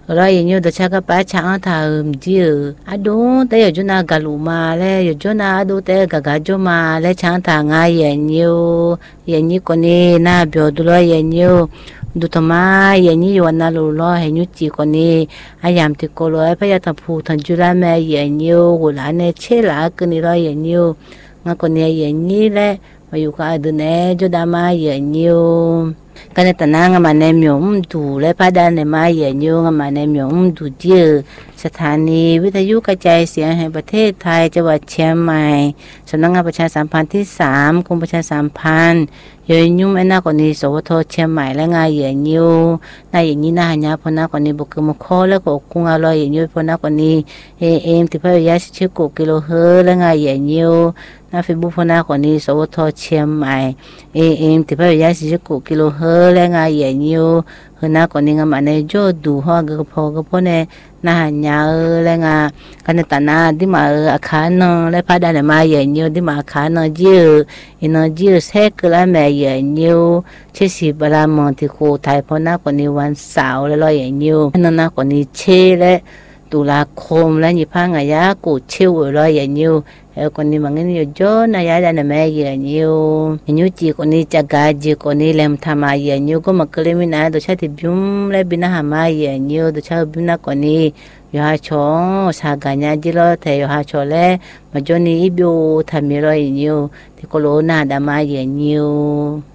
rồi nhiều đồ cha các bà chẳng thà chứ à đúng tới giờ chúng ta gà lù mà lẽ giờ chúng ta đúng tới gà gà cho mà lẽ chẳng thà ngay giờ nhiều con nè na biểu đồ rồi giờ nhiều đồ thầm mà giờ nhiềuวันน่ะlù lo hay nhiều chỉ con nè ai làm thì cô lo phải thằng phụ thằng chú la mẹ giờ nhiều hồ lá nè chế lá cái này rồi giờ nhiều ngay con nè giờ nhiều lẽ mà yêu cái đứa nè cho đam mê giờ nhiều cái này ta năng mà nem nhổm đủ lấy phát đan này mai giờ nhiều mà nem nhổm đủ chưa สถานีวิทยุกระจายเสียงแห่งประเทศไทยจังหวัดเชียงใหม่สำนักงานประชาสัมพันธ์ที่3กรมประชาสัมพันธ์ยอยยุ่มไอ้หน้ากว่านี้สวทเชียงใหม่และงานเหยื่อยิวนายอย่างนี้น่าหายาพนักกว่านี้บุกมคอแล้วก็กุ้งอร่อยอย่างนี้พนักกว่านี้เอ็มที่พยายามชื่อกุกิโลเฮและงานเหยื่อยิวนาเฟซบุ๊กพนักกว่านี้สวทเชียงใหม่เอ็มที่พยายามชื่อกุกิโลเฮและงานเหยื่อยิวพนักกว่านี้งานในโจดูห้องกระเพาะกระเพาะเนี่ยน่าหยาแล้วงากันตานาที่มาอาคารนและพาดานมาเหยื่อยิวที่มาอาคารนยืดอินยืดเสกแล้วแม่เหยื่อยิวเชื่อสิบรามอนที่โคไทยพนักกว่านี้วันเสาร์และลอยเหยื่อยิวนั่นนักกว่านี้เชื่อและตุลาคมและยี่พังอายากูเชื่อลอยเหยื่อยิวคนนี้มันก็นี่ย้อนนายาดานแม่เหยื่อยิวยิวจีคนนี้จะกาจีคนนี้เล่มทำมาเหยื่อยิวก็มาเกลียมินาตัวชาติบิวและบินาหามาเหยื่อยิวตัวชาติบินาคนนี้ยาชงสากาญาจิโร่แต่ยาชอเล่มาจนนี้บิวทำมีรอยยิวที่โคโลนาดามาเหยื่อยิว